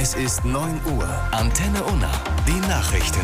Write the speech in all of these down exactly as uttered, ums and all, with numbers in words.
Es ist neun Uhr. Antenne Unna. Die Nachrichten.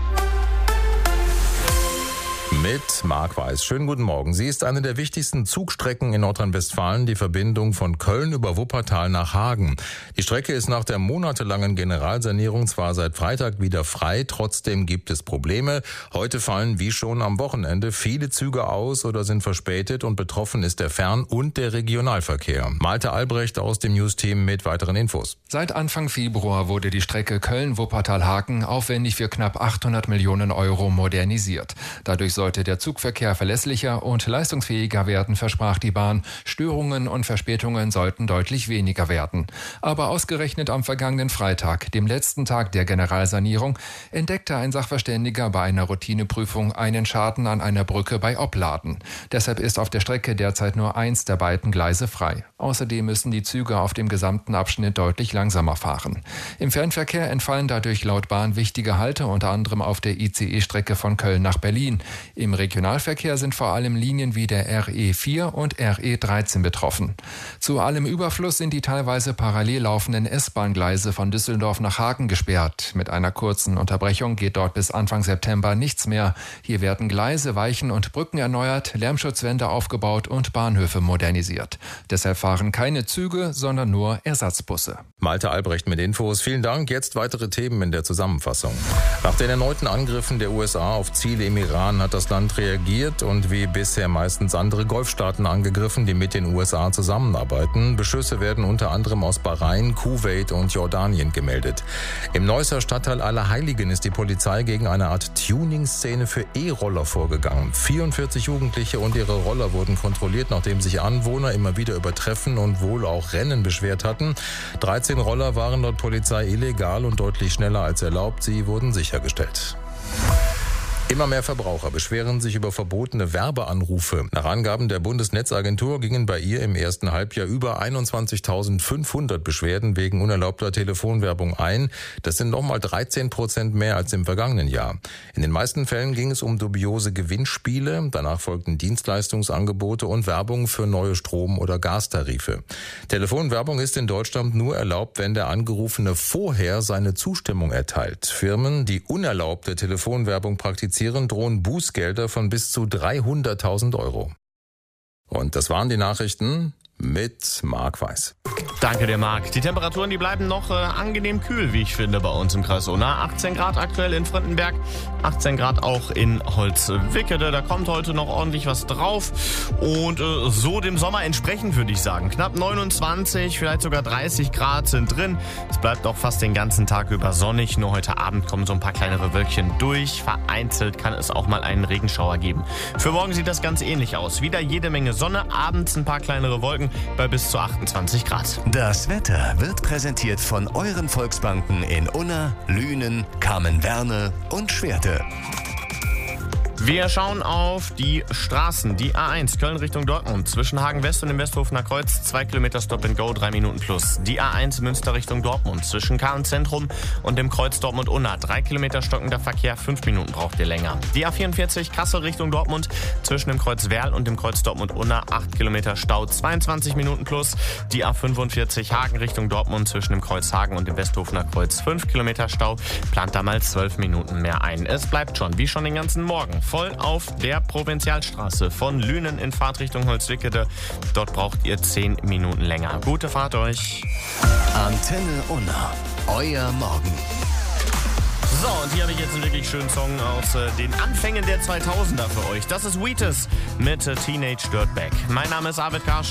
Mit Marc Weiß. Schönen guten Morgen. Sie ist eine der wichtigsten Zugstrecken in Nordrhein-Westfalen, die Verbindung von Köln über Wuppertal nach Hagen. Die Strecke ist nach der monatelangen Generalsanierung zwar seit Freitag wieder frei, trotzdem gibt es Probleme. Heute fallen wie schon am Wochenende viele Züge aus oder sind verspätet und betroffen ist der Fern- und der Regionalverkehr. Malte Albrecht aus dem News-Team mit weiteren Infos. Seit Anfang Februar wurde die Strecke Köln-Wuppertal-Hagen aufwendig für knapp achthundert Millionen Euro modernisiert. Dadurch sollte der Zugverkehr verlässlicher und leistungsfähiger werden, versprach die Bahn. Störungen und Verspätungen sollten deutlich weniger werden. Aber ausgerechnet am vergangenen Freitag, dem letzten Tag der Generalsanierung, entdeckte ein Sachverständiger bei einer Routineprüfung einen Schaden an einer Brücke bei Opladen. Deshalb ist auf der Strecke derzeit nur eins der beiden Gleise frei. Außerdem müssen die Züge auf dem gesamten Abschnitt deutlich langsamer fahren. Im Fernverkehr entfallen dadurch laut Bahn wichtige Halte, unter anderem auf der I C E-Strecke von Köln nach Berlin. Im Regionalverkehr sind vor allem Linien wie der R E vier und R E dreizehn betroffen. Zu allem Überfluss sind die teilweise parallel laufenden S-Bahn-Gleise von Düsseldorf nach Hagen gesperrt. Mit einer kurzen Unterbrechung geht dort bis Anfang September nichts mehr. Hier werden Gleise, Weichen und Brücken erneuert, Lärmschutzwände aufgebaut und Bahnhöfe modernisiert. Deshalb fahren keine Züge, sondern nur Ersatzbusse. Malte Albrecht mit Infos. Vielen Dank. Jetzt weitere Themen in der Zusammenfassung. Nach den erneuten Angriffen der U S A auf Ziele im Iran hat das Land reagiert und wie bisher meistens andere Golfstaaten angegriffen, die mit den U S A zusammenarbeiten. Beschüsse werden unter anderem aus Bahrain, Kuwait und Jordanien gemeldet. Im Neusser Stadtteil Allerheiligen ist die Polizei gegen eine Art Tuning-Szene für E-Roller vorgegangen. vierundvierzig Jugendliche und ihre Roller wurden kontrolliert, nachdem sich Anwohner immer wieder über Treffen und wohl auch Rennen beschwert hatten. dreizehn Roller waren laut Polizei illegal und deutlich schneller als erlaubt. Sie wurden sichergestellt. Immer mehr Verbraucher beschweren sich über verbotene Werbeanrufe. Nach Angaben der Bundesnetzagentur gingen bei ihr im ersten Halbjahr über einundzwanzigtausendfünfhundert Beschwerden wegen unerlaubter Telefonwerbung ein. Das sind nochmal dreizehn Prozent mehr als im vergangenen Jahr. In den meisten Fällen ging es um dubiose Gewinnspiele. Danach folgten Dienstleistungsangebote und Werbung für neue Strom- oder Gastarife. Telefonwerbung ist in Deutschland nur erlaubt, wenn der Angerufene vorher seine Zustimmung erteilt. Firmen, die unerlaubte Telefonwerbung praktizieren, drohen Bußgelder von bis zu dreihunderttausend Euro. Und das waren die Nachrichten mit Marc Weiß. Danke dir, Marc. Die Temperaturen, die bleiben noch äh, angenehm kühl, wie ich finde, bei uns im Kreis Unna. achtzehn Grad aktuell in Frittenberg, achtzehn Grad auch in Holzwickede. Da kommt heute noch ordentlich was drauf. Und äh, so dem Sommer entsprechend, würde ich sagen. Knapp neunundzwanzig, vielleicht sogar dreißig Grad sind drin. Es bleibt auch fast den ganzen Tag über sonnig. Nur heute Abend kommen so ein paar kleinere Wölkchen durch. Vereinzelt kann es auch mal einen Regenschauer geben. Für morgen sieht das ganz ähnlich aus. Wieder jede Menge Sonne, abends ein paar kleinere Wolken bei bis zu achtundzwanzig Grad. Das Wetter wird präsentiert von euren Volksbanken in Unna, Lünen, Kamen-Werne und Schwerte. Wir schauen auf die Straßen. Die A eins Köln Richtung Dortmund zwischen Hagen West und dem Westhofener Kreuz. Zwei Kilometer Stop and Go, drei Minuten plus. Die A eins Münster Richtung Dortmund zwischen Kahn-Zentrum und dem Kreuz Dortmund-Unna. Drei Kilometer stockender Verkehr, fünf Minuten braucht ihr länger. Die A vierundvierzig Kassel Richtung Dortmund zwischen dem Kreuz Werl und dem Kreuz Dortmund-Unna. Acht Kilometer Stau, zweiundzwanzig Minuten plus. Die A fünfundvierzig Hagen Richtung Dortmund zwischen dem Kreuz Hagen und dem Westhofener Kreuz. Fünf Kilometer Stau, plant da mal zwölf Minuten mehr ein. Es bleibt schon, wie schon den ganzen Morgen, voll auf der Provinzialstraße von Lünen in Fahrtrichtung Holzwickede. Dort braucht ihr zehn Minuten länger. Gute Fahrt euch. Antenne Unna, euer Morgen. So, und hier habe ich jetzt einen wirklich schönen Song aus äh, den Anfängen der zweitausender für euch. Das ist Wheatus mit äh, Teenage Dirtbag. Mein Name ist Arvid Karsch.